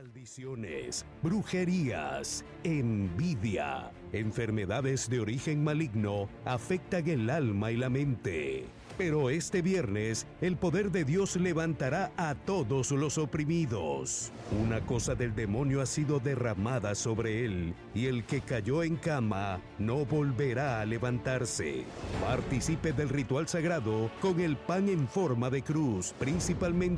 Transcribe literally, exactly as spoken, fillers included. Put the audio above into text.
Maldiciones, brujerías, envidia, enfermedades de origen maligno afectan el alma y la mente. Pero este viernes, el poder de Dios levantará a todos los oprimidos. Una cosa del demonio ha sido derramada sobre él, y el que cayó en cama no volverá a levantarse. Participe del ritual sagrado con el pan en forma de cruz, principalmente